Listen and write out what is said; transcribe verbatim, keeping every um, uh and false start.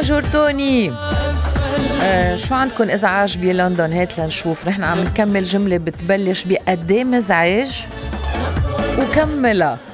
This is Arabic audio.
بونجور توني. آه شو عندكن ازعاج بلندن؟ هات لنشوف. نحن عم نكمل جملة بتبلش بقدي مزعج وكملها.